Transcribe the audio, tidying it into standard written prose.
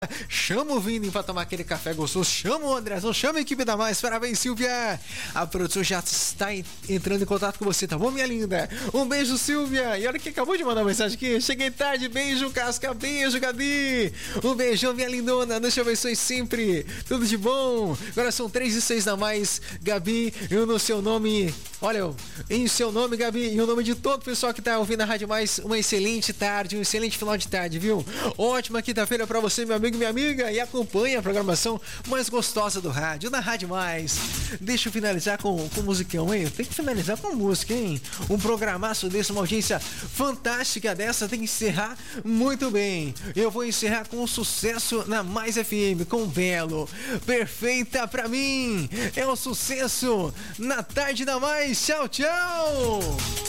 Chama o Vini pra tomar aquele café gostoso. Chama o Andrezão, chama a equipe da Mais. Parabéns, Silvia. A produção já está entrando em contato com você, tá bom, minha linda? Um beijo, Silvia. E olha que acabou de mandar uma mensagem aqui. Cheguei tarde, beijo, Casca, beijo, Gabi. Um beijão, minha lindona. Deus te abençoe sempre. Tudo de bom. Agora são 3:06 da Mais. Gabi, eu no seu nome. Olha, em seu nome, Gabi, e o nome de todo o pessoal que tá ouvindo a Rádio Mais, uma excelente tarde, um excelente final de tarde, viu? Ótima quinta-feira pra você, meu amigo e minha amiga, e acompanhe a programação mais gostosa do rádio, na Rádio Mais. Deixa eu finalizar com musicão, hein? Tem que finalizar com música, hein? Um programaço desse, uma audiência fantástica dessa, tem que encerrar muito bem. Eu vou encerrar com um sucesso na Mais FM, com Belo. Perfeita pra mim! É um sucesso na tarde da Mais. Tchau, tchau!